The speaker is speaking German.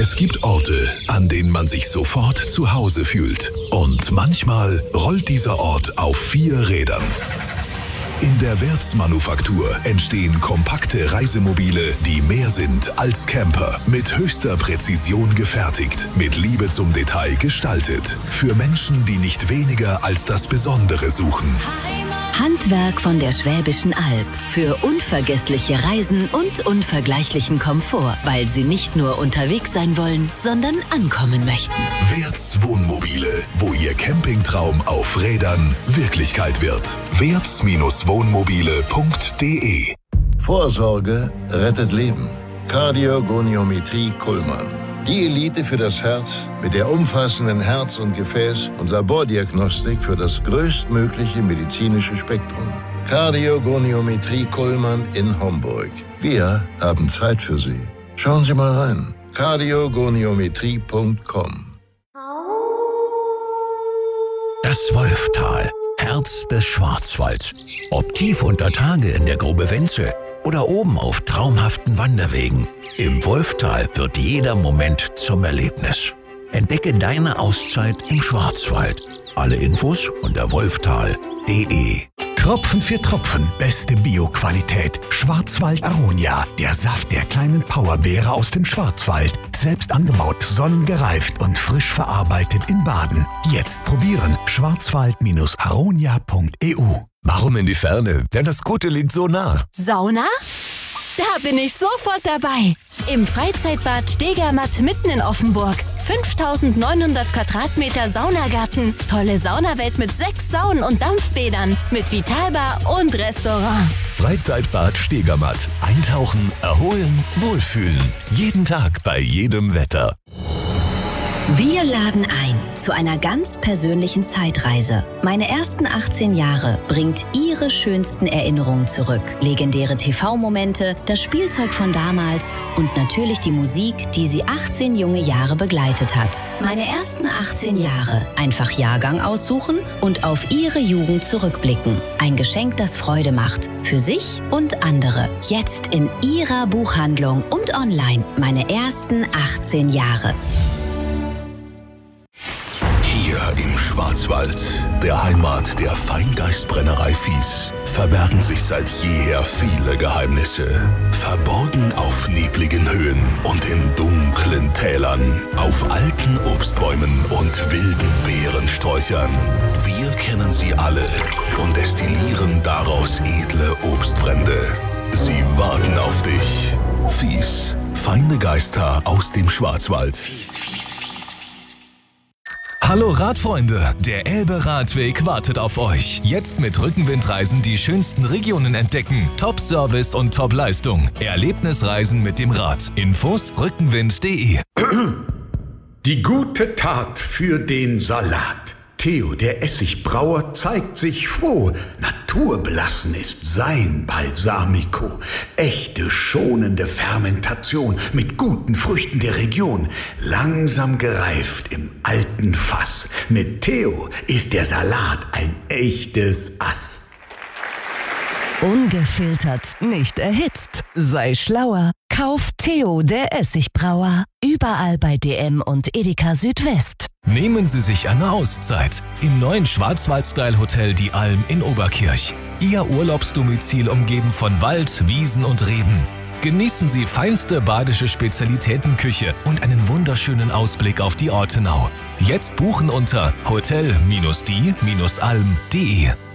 Es gibt Orte, an denen man sich sofort zu Hause fühlt. Und manchmal rollt dieser Ort auf 4 Rädern. In der Werts-Manufaktur entstehen kompakte Reisemobile, die mehr sind als Camper. Mit höchster Präzision gefertigt, mit Liebe zum Detail gestaltet. Für Menschen, die nicht weniger als das Besondere suchen. Handwerk von der Schwäbischen Alb. Für unvergessliche Reisen und unvergleichlichen Komfort, weil Sie nicht nur unterwegs sein wollen, sondern ankommen möchten. Werts Wohnmobile, wo Ihr Campingtraum auf Rädern Wirklichkeit wird. werts-wohnmobile.de. Vorsorge rettet Leben. Kardiogoniometrie Kuhlmann. Die Elite für das Herz mit der umfassenden Herz- und Gefäß- und Labordiagnostik für das größtmögliche medizinische Spektrum. Kardiogoniometrie Kuhlmann in Homburg. Wir haben Zeit für Sie. Schauen Sie mal rein. kardiogoniometrie.com. Das Wolftal, Herz des Schwarzwalds. Ob tief unter Tage in der Grube Wenzel oder oben auf traumhaften Wanderwegen. Im Wolftal wird jeder Moment zum Erlebnis. Entdecke deine Auszeit im Schwarzwald. Alle Infos unter wolftal.de. Tropfen für Tropfen, beste Bioqualität. Schwarzwald Aronia, der Saft der kleinen Powerbeere aus dem Schwarzwald. Selbst angebaut, sonnengereift und frisch verarbeitet in Baden. Jetzt probieren. schwarzwald-aronia.eu. Warum in die Ferne, denn das Gute liegt so nah? Sauna? Da bin ich sofort dabei. Im Freizeitbad Stegermatt mitten in Offenburg. 5.900 Quadratmeter Saunagarten. Tolle Saunawelt mit 6 Saunen und Dampfbädern. Mit Vitalbar und Restaurant. Freizeitbad Stegermatt. Eintauchen, erholen, wohlfühlen. Jeden Tag bei jedem Wetter. Wir laden ein zu einer ganz persönlichen Zeitreise. Meine ersten 18 Jahre bringt Ihre schönsten Erinnerungen zurück. Legendäre TV-Momente, das Spielzeug von damals und natürlich die Musik, die Sie 18 junge Jahre begleitet hat. Meine ersten 18 Jahre. Einfach Jahrgang aussuchen und auf Ihre Jugend zurückblicken. Ein Geschenk, das Freude macht. Für sich und andere. Jetzt in Ihrer Buchhandlung und online. Meine ersten 18 Jahre. Im Schwarzwald, der Heimat der Feingeistbrennerei Fies, verbergen sich seit jeher viele Geheimnisse. Verborgen auf nebligen Höhen und in dunklen Tälern, auf alten Obstbäumen und wilden Beerensträuchern. Wir kennen sie alle und destillieren daraus edle Obstbrände. Sie warten auf dich. Fies, feine Geister aus dem Schwarzwald. Hallo Radfreunde, der Elbe-Radweg wartet auf euch. Jetzt mit Rückenwindreisen die schönsten Regionen entdecken. Top-Service und Top-Leistung. Erlebnisreisen mit dem Rad. Infos rückenwind.de. Die gute Tat für den Salat. Theo, der Essigbrauer, zeigt sich froh. Naturbelassen ist sein Balsamico. Echte, schonende Fermentation mit guten Früchten der Region. Langsam gereift im alten Fass. Mit Theo ist der Salat ein echtes Ass. Ungefiltert, nicht erhitzt. Sei schlauer. Kauf Theo, der Essigbrauer. Überall bei DM und Edeka Südwest. Nehmen Sie sich eine Auszeit im neuen Schwarzwald-Style-Hotel Die Alm in Oberkirch. Ihr Urlaubsdomizil umgeben von Wald, Wiesen und Reben. Genießen Sie feinste badische Spezialitätenküche und einen wunderschönen Ausblick auf die Ortenau. Jetzt buchen unter hotel-die-alm.de.